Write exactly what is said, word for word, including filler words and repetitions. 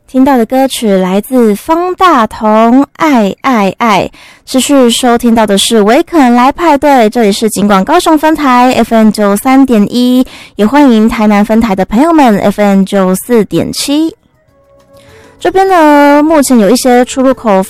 听到的歌曲来自方大同，爱爱爱。持续收听到的是维肯来派对，这里是警广高雄分台 F M 九十三点一，也欢迎台南分台的朋友们 F M 九十四点七。这边呢，目前有一些出入口